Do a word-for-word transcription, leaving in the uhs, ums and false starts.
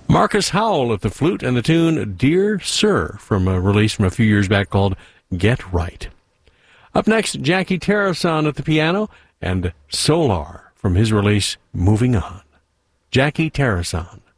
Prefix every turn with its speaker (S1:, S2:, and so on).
S1: Marcus Howell at the flute and the tune Dear Sir from a release from a few years back called Get Right. Up next, Jackie Terrason at the piano and Solar from his release Moving On. Jackie Terrason.